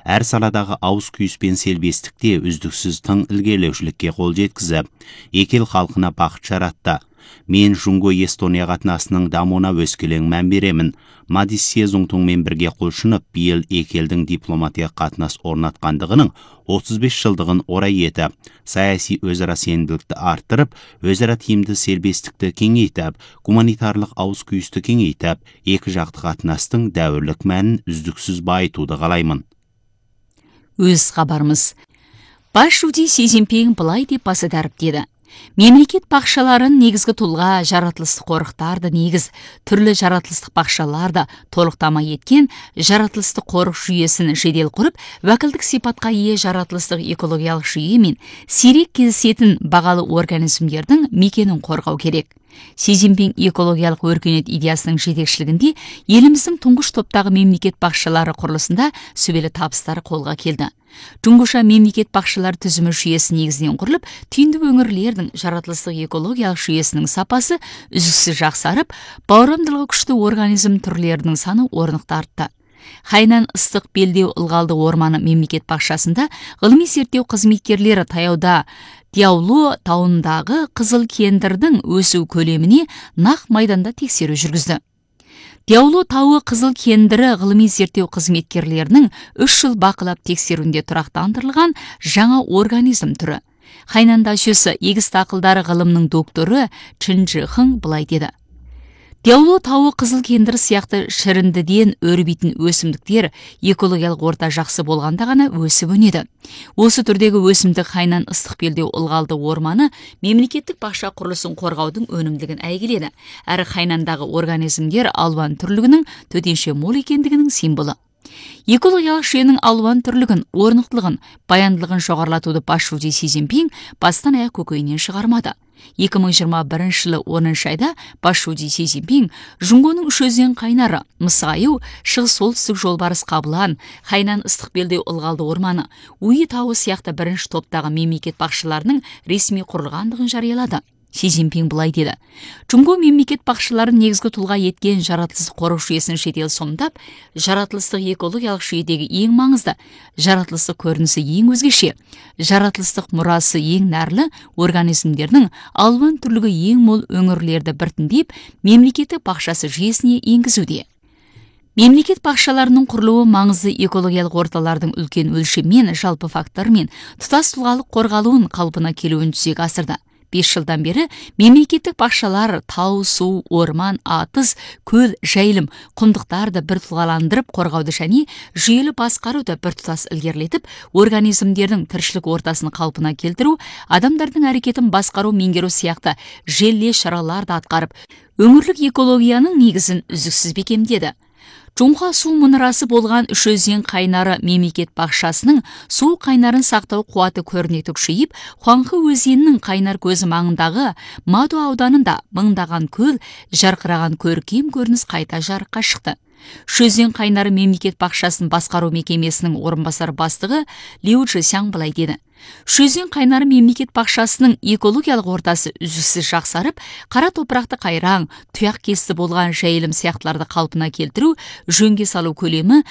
әр саладағы ауыз күйіс пен селбестікте үздіксіз тың ілгерілеушілікке қол жеткізіп, екі ел халқына бақыт жаратты. Мен Жунго-Эстония қатынасының дамуына өскелең мән беремін. Мадис Сезунгтунмен бірге құлшынып, биыл екі елдің дипломатия қатынас орнатқандығының 35 жылдығын орай етіп, саяси өзара сенімділікті арттырып, өзара тиімді селбестікті кеңейтіп, гуманитарлық ауыз күйісті кеңейтіп, екі жақты қатынастың дәуірлік мәнін үздіксіз байытуды қалаймын. Өз хабарымыз. Бас жүлде Си Цзиньпин былай деп баса дәріптеді. Мемлекет бақшаларын негізгі тұлға, жаратылыстық қорықтарды негіз, түрлі жаратылыстық бақшаларда толықтама еткен жаратылыстық қорық жүйесін жедел құрып, уәкілдік сипатқа ие жаратылыстық экологиялық жүйе мен сирек кездесетін бағалы организмдердің мекенін қорғау керек. Си Цзиньпин экологиялық өркениет идеясының жетекшілігінде еліміздің тұңғыш топтағы мемлекет бақшалары құрылысында сүбелі табыстары қолға келді. Тұңғыша мемлекет бақшалар тізімі жүйесі негізінен құрылып, түйінді өңірлердің жаратылыстық экологиялық жүйесінің сапасы үздіксіз жақсарып, бауырамдылығы күшті организм түрлерінің саны орнықты артты. Хайнан ыстық белдеу ылғалды орманы мемлекет бақшасында ғылыми зерттеу қызметкерлері таяуда Дяуло тауындағы қызыл кендірдің өсу көлеміне нақ майданда тексеру жүргізді. Дяуло тауы қызыл кендірі ғылыми зерттеу қызметкерлерінің 3 жыл бақылап тексеруінде тұрақтандырылған жаңа организм түрі. Хайнанда жүйесі егіс дақылдары ғылымның докторы Чын Жихың былай деді. Дяуло тауы қызыл кендір сияқты шіріндіден өрбейтін өсімдіктер экологиялық орта жақсы болғанда ғана өсіп өнеді. Осы түрдегі өсімдік Хайнан ыстық белдеу ылғалды орманы мемлекеттік бақша құрылысын қорғаудың өнімділігін әйгіледі. Әрі Хайнандағы организмдер алуан түрлігінің төтенше мол екендігінің символы. Экологиялық жүйенің алуан түрлігін, орнықтылығын, баяндылығын жоғарылатуды бас жүлде Си Цзиньпин бастан аяқ көкейінен шығармады. 2021 жылы 10 айда бас жүлде Си Цзиньпин Жунгоның 3 өзен қайнары, Мысығаю, шығыс солтүстік жолбарыс Қабылан, Хайнан ыстық белдеу ылғалды орманы, Уи тауы сияқты бірінші топтағы мемлекет бақшаларының ресми құрылғандығын жариялады. Си Цзиньпин былай деді. Жунго мемлекет бақшаларын негізгі тұлға еткен жаратылыстық қорық жүйесін шетел сомдап, жаратылыстық экологиялық жүйедегі ең маңызды, жаратылыстық көрінісі ең өзгеше, жаратылыстық мұрасы ең нәрлі организмдердің алуан түрлігі ең мол өңірлерді біртіндеп мемлекеттік бақшасы жүйесіне енгізуде. Мемлекет бақшаларының құрылуы маңызды экологиялық орталардың үлкен өлшеммен, жалпы фактормен тұтас тұлғалық қорғалуын қалпына келуін жүзеге асырды. 5 жылдан бері мемлекеттік бақшалар тау, су, орман, атыз, көл, жайылым, құмдықтарды бір тұлғаландырып қорғауды және жүйелі басқаруды біртұтас ілгерілетіп, организмдердің тіршілік ортасын қалпына келтіру, адамдардың әрекетін басқару, меңгеру сияқты желілі шараларды атқарып, өңірлік экологияның негізін үздіксіз бекемдеді. Жоңға су мұнарасы болған 3 өзен қайнары мемлекет бақшасының су қайнарын сақтау қуаты көрнекті күшейіп, Хуаңхы өзенінің қайнар көзі маңындағы Маду ауданында мыңдаған көл, жарқыраған көркем көрініс қайта жарыққа шықты. 3 өзен қайнары мемлекет бақшасын басқару мекемесінің орынбасар бастығы Лиу Чжисяң былай деді. 3 өзен қайнары мемлекет бақшасының экологиялық ортасы үздіксіз жақсарып, қара топырақты қайраң, тұяқ кесті болған жайылым сияқтыларды қалпына келтіру, жөнге салу көлемі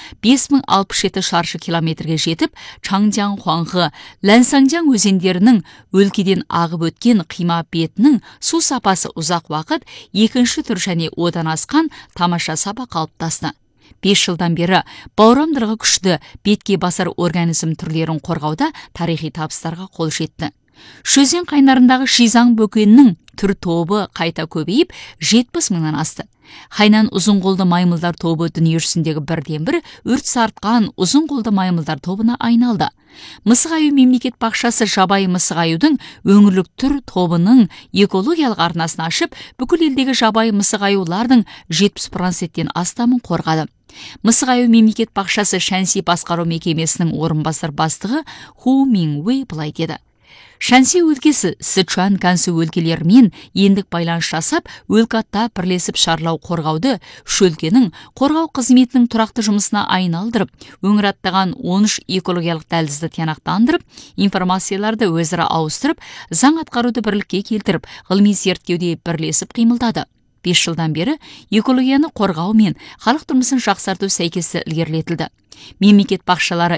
5067 шаршы километрге жетіп, Чаңжаң, Хуаңхы, Ләнсаңжаң өзендерінің өлкеден ағып өткен қима бетінің су сапасы ұзақ уақыт екінші түр және одан асқан тамаша сапа қалыптасты. 5 жылдан бері бауырамдылығы күшті бетке басар организм түрлерін қорғауда тарихи табыстарға қол жетті. Шөзен қайнарындағы Шизаң бөкенінің түр тобы қайта көбейіп 70 мыңнан асты. Хайнан ұзын қолды маймылдар тобы дүниежүзіндегі бірден-бір өрт сартқан ұзын қолды маймылдар тобына айналды. Мысығаю мемлекет бақшасы жабайы мысығаюдың өңірлік түр тобының экологиялық арнасын ашып, бүкіл елдегі жабайы мысығаюлардың 70%-тен астамын қорғады. Мысығаю мемлекет бақшасы Шанси басқару мекемесінің орынбасар бастығы Ху Мингуэй былай деді. Шанси өлкесі Сычуан, Гансу өлкелерімен ендік байланыс жасап, өлкатта бірлесіп шарлау қорғауды шөлкенің қорғау қызметінің тұрақты жұмысына айналдырып, өңір аттаған 13 экологиялық дәлізді тиянақтандырып, информацияларды өзара ауыстырып, заң атқаруды бірлікке келтіріп, ғылыми зерттеуде бірлесіп қимылдады. 5 жылдан бері экологияны қорғау мен халық тұрмысын жақсарту сәйкесі ілгерілетілді. Мемлекет бақшалары